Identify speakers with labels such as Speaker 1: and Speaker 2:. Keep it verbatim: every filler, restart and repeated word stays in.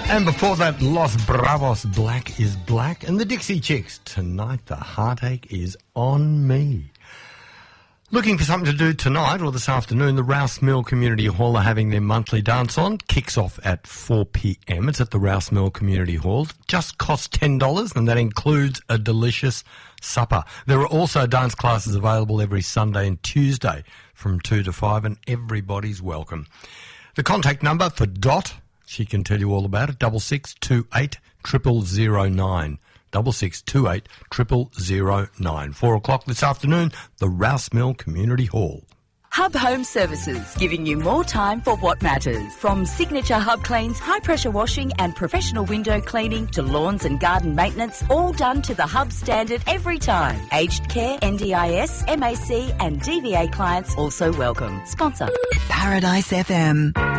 Speaker 1: And before that, Los Bravos, Black is Black. And the Dixie Chicks, Tonight the Heartache is on Me. Looking for something to do tonight or this afternoon, the Rouse Mill Community Hall are having their monthly dance-on. Kicks off at four p.m. It's at the Rouse Mill Community Hall. Just costs ten dollars, and that includes a delicious supper. There are also dance classes available every Sunday and Tuesday from two to five, and everybody's welcome. The contact number for Dot, she can tell you all about it, double six two eight triple zero nine. Double six two eight triple zero nine. Four o'clock this afternoon, the Rouse Mill Community Hall.
Speaker 2: Hub Home Services, giving you more time for what matters. From signature Hub cleans, high-pressure washing and professional window cleaning to lawns and garden maintenance, all done to the Hub standard every time. Aged care, N D I S, M A C and D V A clients also welcome. Sponsor.
Speaker 3: Paradise F M.